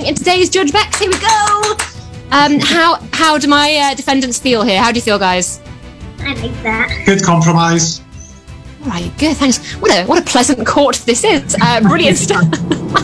going in today's Judge Bex. Here we go. How do my defendants feel here? How do you feel, guys? I like that. Good compromise. All right, good, thanks. What a pleasant court this is. Brilliant stuff.